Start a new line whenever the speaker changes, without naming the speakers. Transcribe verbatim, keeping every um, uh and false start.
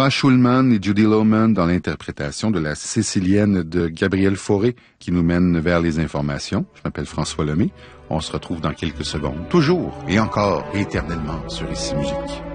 Nora Schulman et Judy Lohman dans l'interprétation de la Sicilienne de Gabriel Fauré qui nous mène vers les informations. Je m'appelle François Lemay. On se retrouve dans quelques secondes, toujours et encore et éternellement sur Ici Musique.